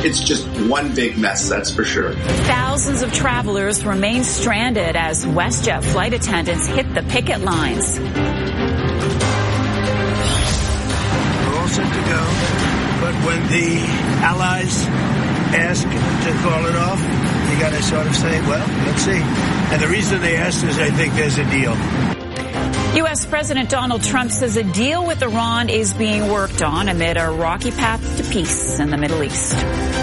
It's just one big mess, that's for sure. Thousands of travelers remain stranded as WestJet flight attendants hit the picket lines. We're all set to go, but when the allies ask to call it off, you got to sort of say, well, let's see. And the reason they asked is I think there's a deal. U.S. President Donald Trump says a deal with Iran is being worked on amid a rocky path to peace in the Middle East.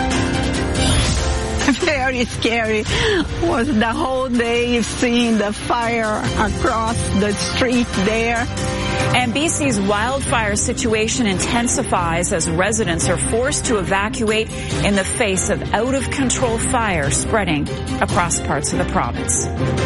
Very scary was the whole day seeing the fire across the street there. And BC's wildfire situation intensifies as residents are forced to evacuate in the face of out-of-control fire spreading across parts of the province.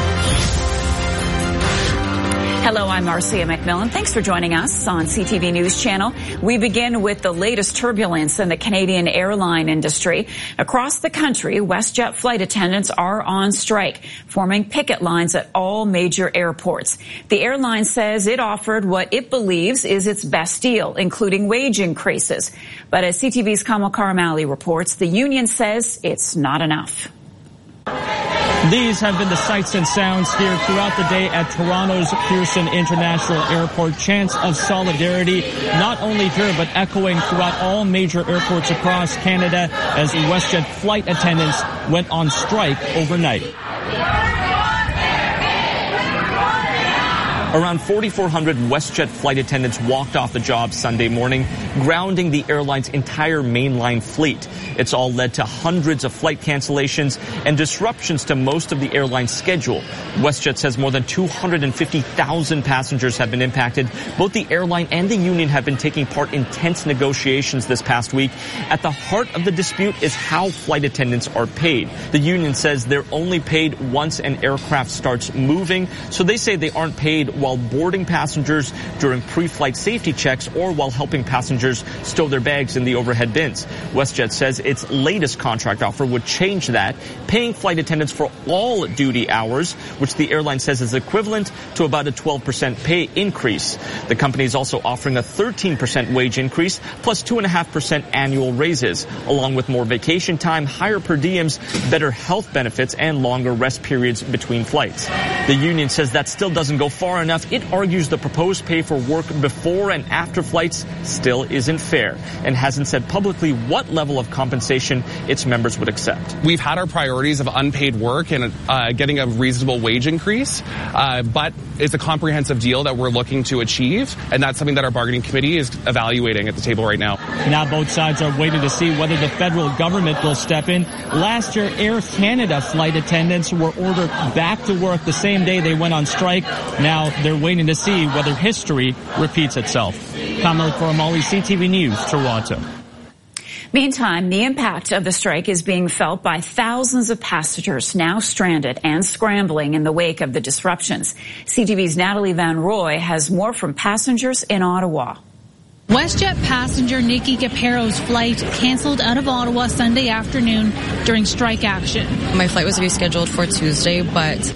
Hello, I'm Marcia McMillan. Thanks for joining us on CTV News Channel. We begin with the latest turbulence in the Canadian airline industry. Across the country, WestJet flight attendants are on strike, forming picket lines at all major airports. The airline says it offered what it believes is its best deal, including wage increases. But as CTV's Kamal Karamali reports, the union says it's not enough. These have been the sights and sounds here throughout the day at Toronto's Pearson International Airport. Chants of solidarity, not only here, but echoing throughout all major airports across Canada as WestJet flight attendants went on strike overnight. Around 4,400 WestJet flight attendants walked off the job Sunday morning, grounding the airline's entire mainline fleet. It's all led to hundreds of flight cancellations and disruptions to most of the airline's schedule. WestJet says more than 250,000 passengers have been impacted. Both the airline and the union have been taking part in tense negotiations this past week. At the heart of the dispute is how flight attendants are paid. The union says they're only paid once an aircraft starts moving, so they say they aren't paid while boarding passengers during pre-flight safety checks or while helping passengers stow their bags in the overhead bins. WestJet says its latest contract offer would change that, paying flight attendants for all duty hours, which the airline says is equivalent to about a 12% pay increase. The company is also offering a 13% wage increase plus 2.5% annual raises, along with more vacation time, higher per diems, better health benefits, and longer rest periods between flights. The union says that still doesn't go far enough. It argues the proposed pay for work before and after flights still isn't fair and hasn't said publicly what level of compensation its members would accept. We've had our priorities of unpaid work and getting a reasonable wage increase, but it's a comprehensive deal that we're looking to achieve, and that's something that our bargaining committee is evaluating at the table right now. Now both sides are waiting to see whether the federal government will step in. Last year, Air Canada flight attendants were ordered back to work the same day they went on strike. Now they're waiting to see whether history repeats itself. Kamal Karamali, CTV News, Toronto. Meantime, the impact of the strike is being felt by thousands of passengers now stranded and scrambling in the wake of the disruptions. CTV's Natalie Van Roy has more from passengers in Ottawa. WestJet passenger Nikki Capero's flight canceled out of Ottawa Sunday afternoon during strike action. My flight was rescheduled for Tuesday, but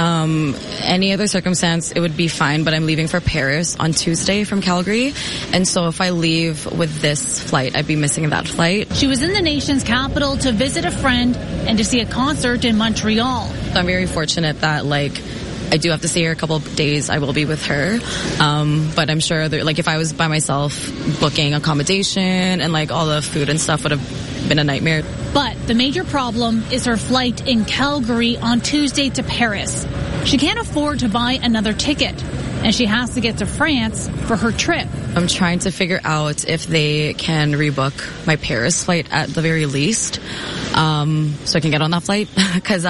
any other circumstance, it would be fine. But I'm leaving for Paris on Tuesday from Calgary. And so if I leave with this flight, I'd be missing that flight. She was in the nation's capital to visit a friend and to see a concert in Montreal. I'm very fortunate that, I do have to stay here a couple of days. I will be with her. But I'm sure if I was by myself, booking accommodation and all the food and stuff would have been a nightmare. But the major problem is her flight in Calgary on Tuesday to Paris. She can't afford to buy another ticket, and she has to get to France for her trip. I'm trying to figure out if they can rebook my Paris flight at the very least, so I can get on that flight. Because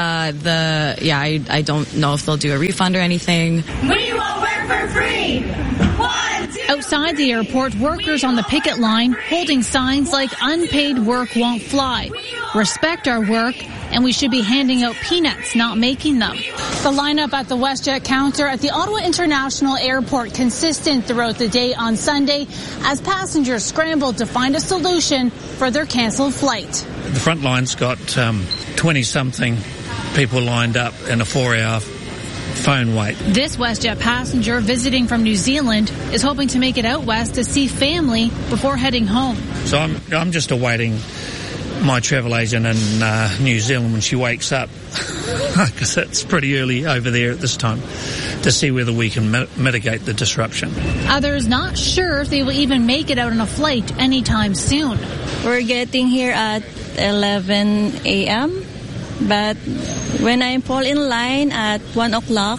I don't know if they'll do a refund or anything. We will work for free. Outside the airport, workers on the picket line holding signs like "Unpaid work won't fly," "Respect our work," and "We should be handing out peanuts, not making them." The lineup at the WestJet counter at the Ottawa International Airport consistent throughout the day on Sunday as passengers scrambled to find a solution for their canceled flight. The front line's got 20-something people lined up in a 4-hour phone wait. This WestJet passenger visiting from New Zealand is hoping to make it out west to see family before heading home. So I'm just awaiting my travel agent in New Zealand when she wakes up, because it's pretty early over there at this time, to see whether we can mitigate the disruption. Others not sure if they will even make it out on a flight anytime soon. We're getting here at 11 a.m., but when I fall in line at 1 o'clock,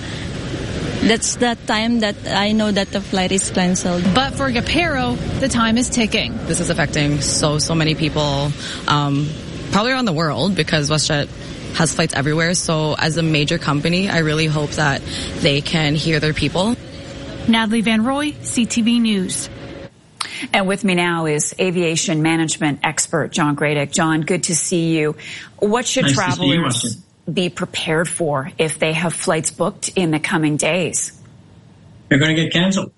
that's the time that I know that the flight is canceled. But for Gapero, the time is ticking. This is affecting so many people, probably around the world, because WestJet has flights everywhere. So as a major company, I really hope that they can hear their people. Natalie Van Roy, CTV News. And with me now is aviation management expert John Gradick. John, good to see you. What should travelers be prepared for if they have flights booked in the coming days? They're going to get canceled.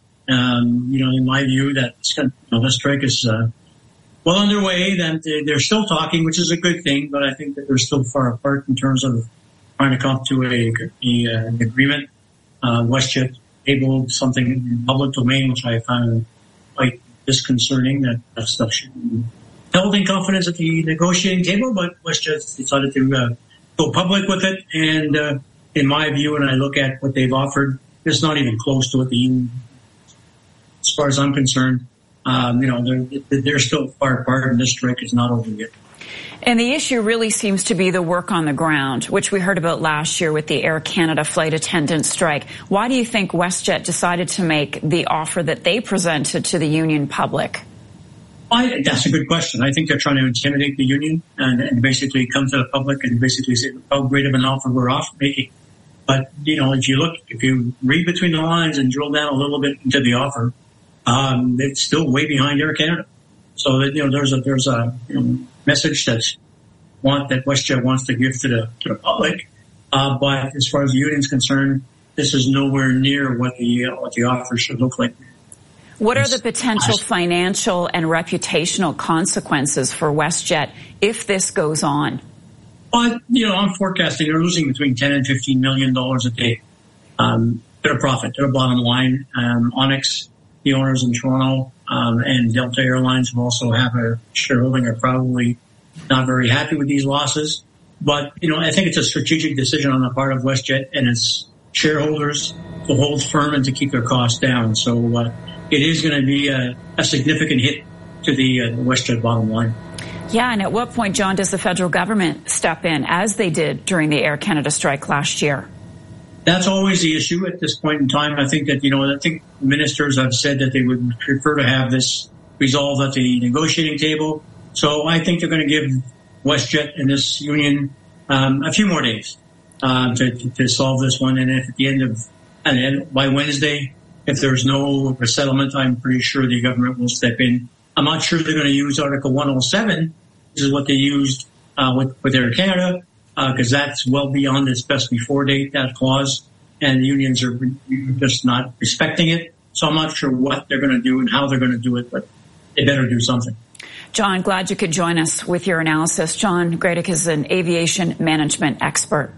In my view, that the strike is well underway. That they're still talking, which is a good thing, but I think that they're still far apart in terms of trying to come to an agreement. WestJet tabled something in public domain, which I found quite disconcerting. That stuff should be held in confidence at the negotiating table, but WestJet decided to go public with it. And in my view, when I look at what they've offered, it's not even close to what the union. As far as I'm concerned, they're still far apart, and this strike is not over yet. And the issue really seems to be the work on the ground, which we heard about last year with the Air Canada flight attendant strike. Why do you think WestJet decided to make the offer that they presented to the union public? That's a good question. I think they're trying to intimidate the union and basically come to the public and basically say how great of an offer we're making. But, if you read between the lines and drill down a little bit into the offer, it's still way behind Air Canada. So that, there's a message that WestJet wants to give to the public. But as far as the union's concerned, this is nowhere near what the offer should look like. What are the potential financial and reputational consequences for WestJet if this goes on? Well, I'm forecasting they're losing between $10 and $15 million a day. Their profit, their bottom line. Onyx, the owners in Toronto, and Delta Airlines, who also have a shareholding, are probably not very happy with these losses. But, I think it's a strategic decision on the part of WestJet and its shareholders to hold firm and to keep their costs down. So, it is going to be a significant hit to the WestJet bottom line. Yeah, and at what point, John, does the federal government step in, as they did during the Air Canada strike last year? That's always the issue at this point in time. I think that, I think ministers have said that they would prefer to have this resolved at the negotiating table. So I think they're going to give WestJet and this union a few more days to solve this one. And if at the end by Wednesday, if there's no settlement, I'm pretty sure the government will step in. I'm not sure they're going to use Article 107, which is what they used with Air Canada, because that's well beyond its best before date, that clause, and the unions are just not respecting it. So I'm not sure what they're going to do and how they're going to do it, but they better do something. John, glad you could join us with your analysis. John Gradick is an aviation management expert.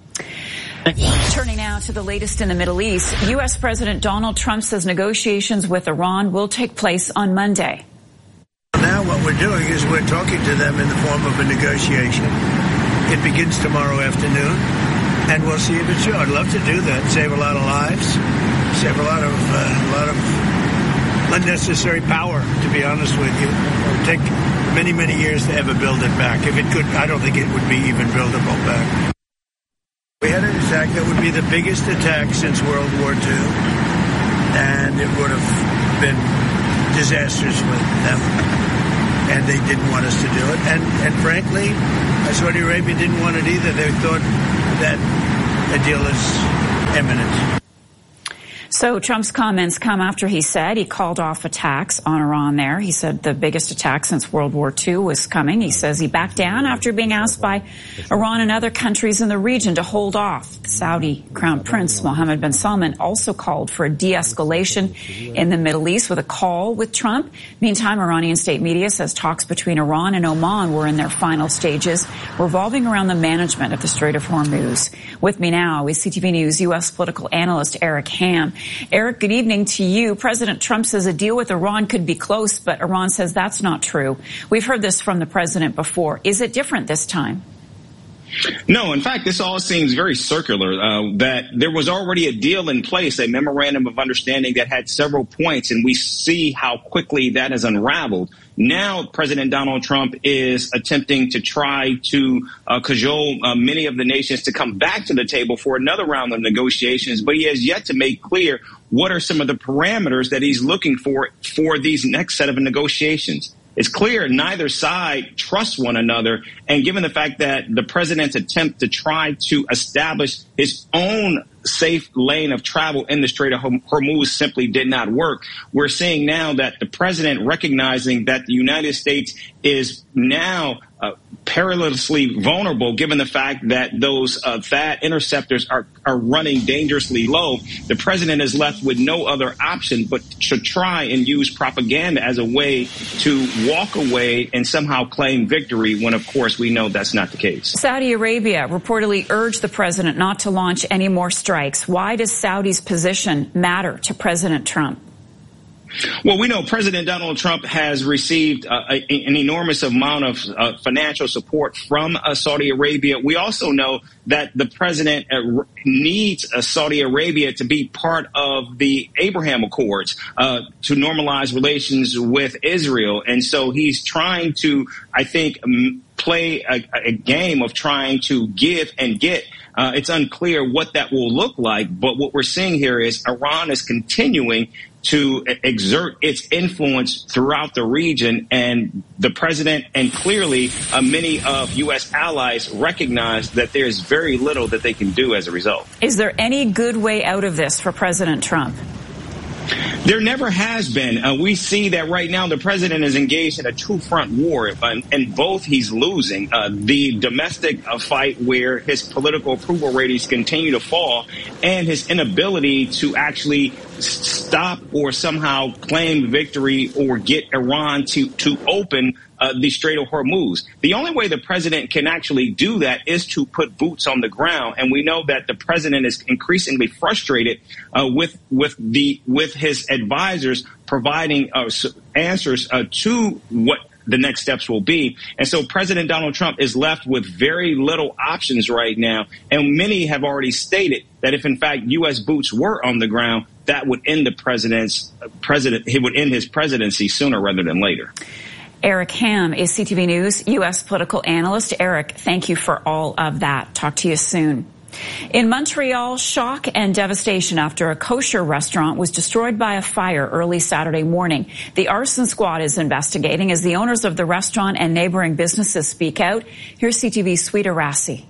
Turning now to the latest in the Middle East, U.S. President Donald Trump says negotiations with Iran will take place on Monday. Now what we're doing is we're talking to them in the form of a negotiation. It begins tomorrow afternoon, and we'll see if it's true. I'd love to do that, save a lot of lives, save a lot of unnecessary power, to be honest with you. It would take many, many years to ever build it back. If it could, I don't think it would be even buildable back. We had an attack that would be the biggest attack since World War II, and it would have been disastrous with them, and they didn't want us to do it. And frankly, Saudi Arabia didn't want it either. They thought that a deal is imminent. So Trump's comments come after he said he called off attacks on Iran there. He said the biggest attack since World War II was coming. He says he backed down after being asked by Iran and other countries in the region to hold off. Saudi Crown Prince Mohammed bin Salman also called for a de-escalation in the Middle East with a call with Trump. Meantime, Iranian state media says talks between Iran and Oman were in their final stages, revolving around the management of the Strait of Hormuz. With me now is CTV News U.S. political analyst Eric Ham. Eric, good evening to you. President Trump says a deal with Iran could be close, but Iran says that's not true. We've heard this from the president before. Is it different this time? No, in fact, this all seems very circular, that there was already a deal in place, a memorandum of understanding that had several points, and we see how quickly that has unraveled. Now, President Donald Trump is attempting to try to cajole many of the nations to come back to the table for another round of negotiations, but he has yet to make clear what are some of the parameters that he's looking for these next set of negotiations. It's clear neither side trusts one another, and given the fact that the president's attempt to try to establish his own safe lane of travel in the Strait of Hormuz simply did not work, we're seeing now that the president recognizing that the United States is now perilously vulnerable, given the fact that those THAAD interceptors are running dangerously low. The president is left with no other option but to try and use propaganda as a way to walk away and somehow claim victory when, of course, we know that's not the case. Saudi Arabia reportedly urged the president not to launch any more strikes. Why does Saudi's position matter to President Trump? Well, we know President Donald Trump has received an enormous amount of financial support from Saudi Arabia. We also know that the president needs Saudi Arabia to be part of the Abraham Accords to normalize relations with Israel. And so he's trying to, I think, play a game of trying to give and get. It's unclear what that will look like. But what we're seeing here is Iran is continuing to exert its influence throughout the region, and the president and clearly many of U.S. allies recognize that there's very little that they can do as a result. Is there any good way out of this for President Trump? There never has been. We see that right now the president is engaged in a two-front war, and both he's losing. The domestic fight where his political approval ratings continue to fall, and his inability to actually stop or somehow claim victory or get Iran to open the Strait of Hormuz. The only way the president can actually do that is to put boots on the ground. And we know that the president is increasingly frustrated with his advisors providing answers to what the next steps will be. And so President Donald Trump is left with very little options right now. And many have already stated that if, in fact, U.S. boots were on the ground, that would end he would end his presidency sooner rather than later. Eric Ham is CTV News U.S. political analyst. Eric, thank you for all of that. Talk to you soon. In Montreal, shock and devastation after a kosher restaurant was destroyed by a fire early Saturday morning. The arson squad is investigating as the owners of the restaurant and neighboring businesses speak out. Here's CTV's Sweeta Rassi.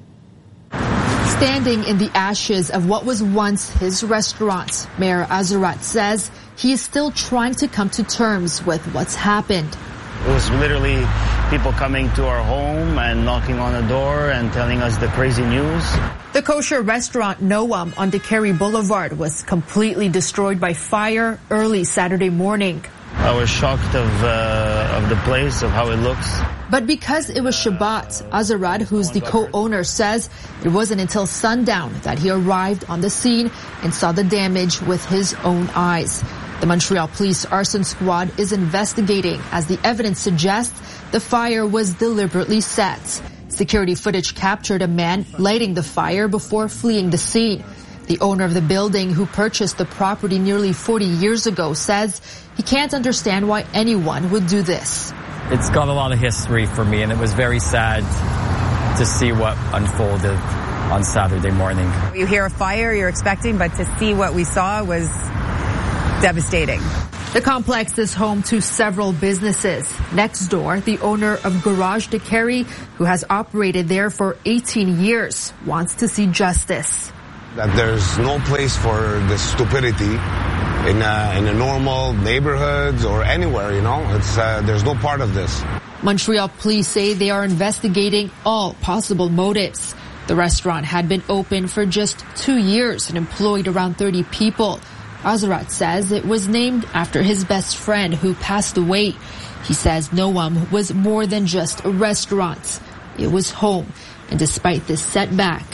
Standing in the ashes of what was once his restaurant, Mayor Azarat says he is still trying to come to terms with what's happened. It was literally people coming to our home and knocking on the door and telling us the crazy news. The kosher restaurant Noam on DeCarry Boulevard was completely destroyed by fire early Saturday morning. I was shocked of the place, of how it looks. But because it was Shabbat, Azarat, who's the co-owner, says it wasn't until sundown that he arrived on the scene and saw the damage with his own eyes. The Montreal Police Arson Squad is investigating as the evidence suggests the fire was deliberately set. Security footage captured a man lighting the fire before fleeing the scene. The owner of the building, who purchased the property nearly 40 years ago, says he can't understand why anyone would do this. It's got a lot of history for me, and it was very sad to see what unfolded on Saturday morning. You hear a fire you're expecting, but to see what we saw was devastating. The complex is home to several businesses. Next door, the owner of Garage DeCarry, who has operated there for 18 years, wants to see justice. That there's no place for this stupidity in a normal neighborhoods or anywhere, you know. There's no part of this. Montreal police say they are investigating all possible motives. The restaurant had been open for just 2 years and employed around 30 people. Azarat says it was named after his best friend who passed away. He says Noam was more than just a restaurant. It was home. And despite this setback,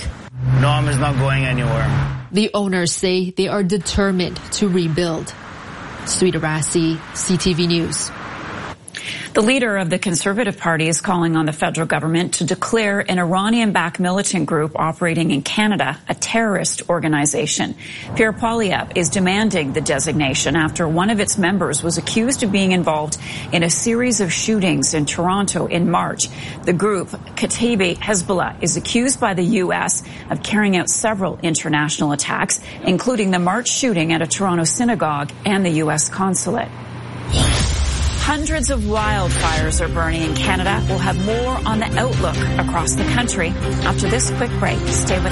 Noam is not going anywhere. The owners say they are determined to rebuild. Sweeta Rassi, CTV News. The leader of the Conservative Party is calling on the federal government to declare an Iranian-backed militant group operating in Canada a terrorist organization. Pierre Poilievre is demanding the designation after one of its members was accused of being involved in a series of shootings in Toronto in March. The group, Kataib Hezbollah, is accused by the U.S. of carrying out several international attacks, including the March shooting at a Toronto synagogue and the U.S. consulate. Hundreds of wildfires are burning in Canada. We'll have more on the outlook across the country after this quick break. Stay with us.